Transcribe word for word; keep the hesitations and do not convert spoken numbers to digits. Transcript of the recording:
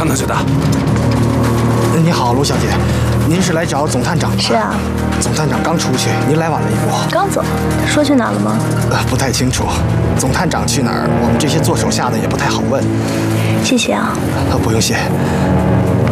上哪去的？ 你好，卢小姐，您是来找总探长吗？ 是啊。 总探长刚出去，您来晚了一步。 刚走，说去哪了吗？ 呃，不太清楚。总探长去哪儿，我们这些做手下的也不太好问。 谢谢啊。 啊，不用谢。